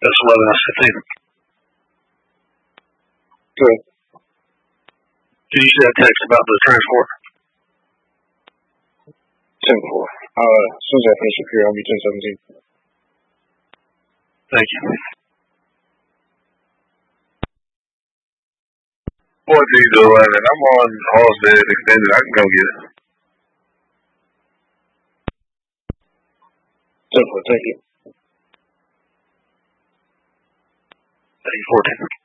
That's 11:15. Good. Did you see that text about the transport? 10-4. As soon as I finish up here, I'll be 10-17. Thank you. What are you doing? And I'm on Halsted Extended. I can go get it. 10-4. Thank you. Thank you, 14.